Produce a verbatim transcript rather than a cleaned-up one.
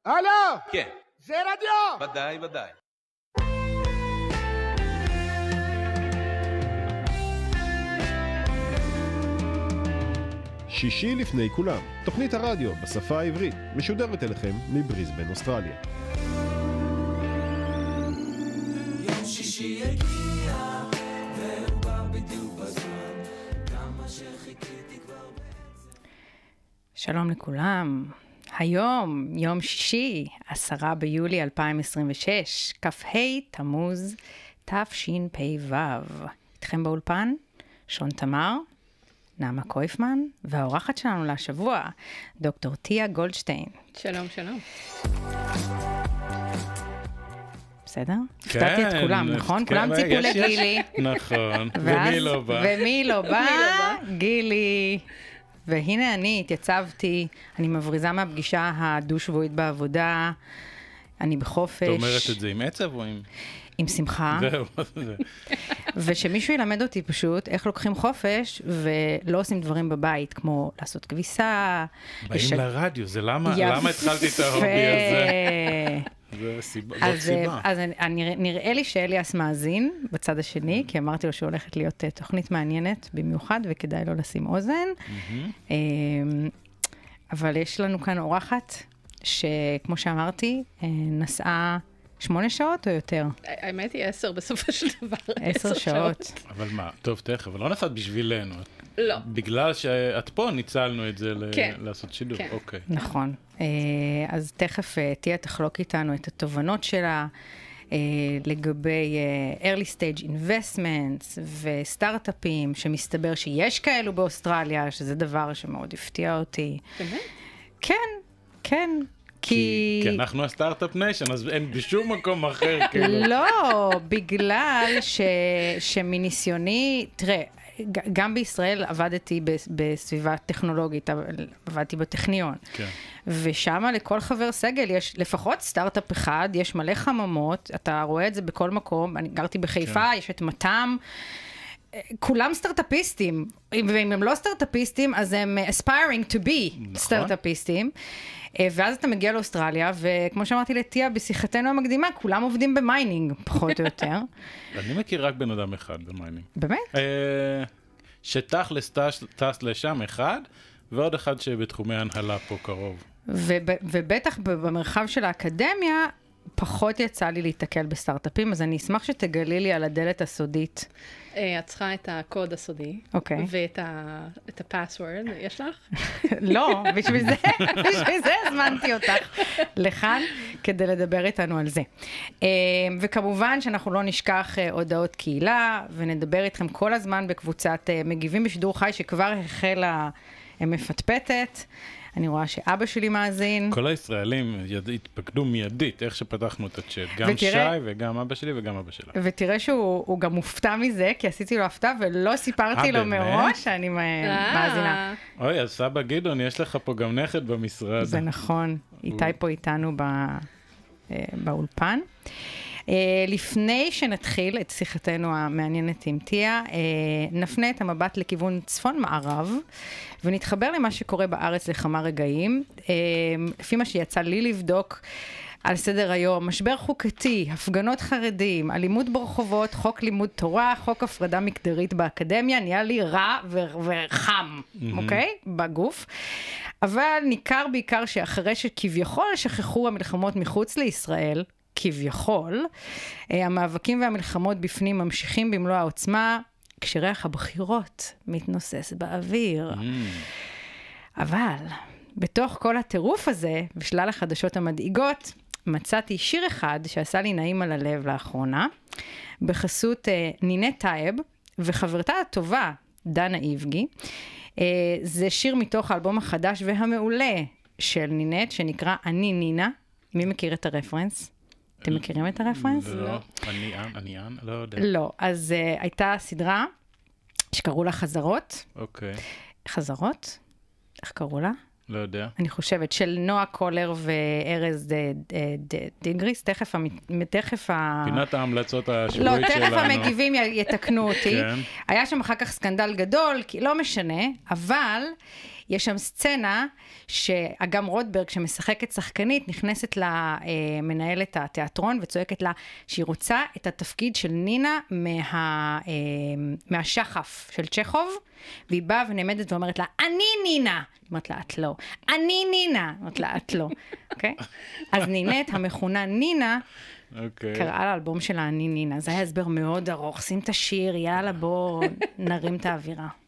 הלו! כן. זה רדיו! ודאי, ודאי. שישי לפני כולם, תוכנית הרדיו בשפה העברית, משודרת אליכם מבריסבן, אוסטרליה. יום שישי הגיע, והוא בא בדיוק בזמן, כמה שחיכיתי כבר בעצם. שלום לכולם. היום, יום שישי, עשרה ביולי אלפיים עשרים ושש, כ"ה תמוז תשפ"ו. איתכם באולפן, שון תמר, נעמה קויפמן, והאורחת שלנו לשבוע, דוקטור תיה גולדשטיין. שלום, שלום. בסדר? הפתעתי את כולם, נכון? כולם ציפו לגילי. נכון, ומי לא בא? ומי לא בא? גילי. והנה אני התייצבתי, אני מבריזה מהפגישה הדו-שבועית בעבודה, אני בחופש. את אומרת את זה עם עצב או עם... עם שמחה. זהו, זה. ושמישהו ילמד אותי פשוט איך לוקחים חופש ולא עושים דברים בבית, כמו לעשות כביסה. באים לש... לרדיו, זה למה, למה התחלתי את ההובי הזה? זה סיבה, זאת סיבה. אז אני, נראה לי שאליאס מאזין בצד השני, כי אמרתי לו שהולכת להיות תוכנית מעניינת במיוחד, וכדאי לו לשים אוזן. אבל יש לנו כאן אורחת, שכמו שאמרתי, נסעה שמונה שעות או יותר? האמת היא עשר בסופו של דבר. עשר שעות. אבל מה, טוב, תכף, אבל לא נסעת בשבילנו. לא. בגלל שאת פה ניצלנו את זה כן. לעשות שידור. כן. אוקיי. נכון. אז תכף תהיה תחלוק איתנו את התובנות שלה, לגבי early stage investments וסטארט-אפים, שמסתבר שיש כאלו באוסטרליה, שזה דבר שמאוד הפתיע אותי. באמת? כן, כן. כי... כי אנחנו הסטארט-אפ ניישן, אז אין בשום מקום אחר. כאילו. לא, בגלל ש... שמניסיוני, תראה, גם בישראל עבדתי בסביבה טכנולוגית, עבדתי בטכניון. כן. ושם לכל חבר סגל יש לפחות סטארט-אפ אחד, יש מלא חממות, אתה רואה את זה בכל מקום, אני גרתי בחיפה, כן. יש את מתם, כולם סטארט-אפיסטים, ואם הם לא סטארט-אפיסטים, אז הם aspiring to be נכון. סטארט-אפיסטים. ואז אתה מגיע לאוסטרליה, וכמו שאמרתי לתיה, בשיחתנו המקדימה, כולם עובדים במיינינג, פחות או יותר. אני מכיר רק בן אדם אחד במיינינג. באמת? שתכלס טס לשם אחד, ועוד אחד שבתחומי הנהלה פה קרוב. ובטח במרחב של האקדמיה, פחות יצא לי להתקל בסטארט-אפים, אז אני אשמח שתגלי לי על הדלת הסודית. את צריכה את הקוד הסודי, אוקיי. ואת הפסוורד, יש לך? לא, בשביל זה, בשביל זה הזמנתי אותך לכאן, כדי לדבר איתנו על זה. וכמובן שאנחנו לא נשכח הודעות קהילה, ונדבר איתכם כל הזמן בקבוצת מגיבים בשידור חי, שכבר החלה מפטפטת. אני רואה שאבא שלי מאזין. כל הישראלים התפקדו מיידית, איך שפתחנו את הצ'אט. גם ותראה, שי וגם אבא שלי וגם אבא שלה. ותראה שהוא גם מופתע מזה, כי עשיתי לו הפתעה ולא סיפרתי 아, לו באמת? מראש שאני מאזינה. אוי, אז סבא גדעון, יש לך פה גם נכד במשרד. זה נכון. איתי פה איתנו באולפן. לפני שנתחיל את שיחתנו המעניינת עם תיה, נפנה את המבט לכיוון צפון מערב, ונתחבר למה שקורה בארץ לכמה רגעים. לפי מה שיצא לי לבדוק על סדר היום, משבר חוקתי, הפגנות חרדים, אלימות ברחובות, חוק לימוד תורה, חוק הפרדה מגדרית באקדמיה, נהיה לי רע וחם, אוקיי? בגוף. אבל ניכר בעיקר שאחרי שכביכול שכחו המלחמות מחוץ לישראל, כביכול, המאבקים והמלחמות בפנים ממשיכים במלוא העוצמה, כשריח הבחירות מתנוסס באוויר. Mm. אבל בתוך כל הטירוף הזה, בשלל החדשות המדאיגות, מצאתי שיר אחד שעשה לי נעים על הלב לאחרונה, בחסות נינת טייב וחברתה הטובה, דנה איבגי. זה שיר מתוך האלבום החדש והמעולה של נינת, שנקרא אני נינה. מי מכיר את הרפרנס? אתם מכירים את הרפרנס? לא, אני אן, אני אן, לא יודע. לא, אז uh, הייתה סדרה שקראו לה חזרות. אוקיי. חזרות? איך קראו לה? לא יודע. אני חושבת, של נועה קולר וארז דיגריס, תכף, תכף ה... פינת ההמלצות השבועית שלנו. לא, תכף שלנו. המגיבים יתקנו אותי. כן. היה שם אחר כך סקנדל גדול, כי לא משנה, אבל יש שם סצנה שאגם רוטברג, שמשחקת שחקנית, נכנסת למנהלת התיאטרון וצועקת לה שהיא רוצה את התפקיד של נינה מה, מהשחף של צ'כוב, והיא באה ונעמדת ואומרת לה, אני נינה! היא אומרת לה, את לא. אני נינה! היא אומרת לה, את לא. אוקיי? אז נינט, המכונה נינה, אוקיי. קראה לאלבום שלה אני נינה. זה היה הסבר מאוד ארוך, שים את השיר, יאללה בוא נרים את האווירה.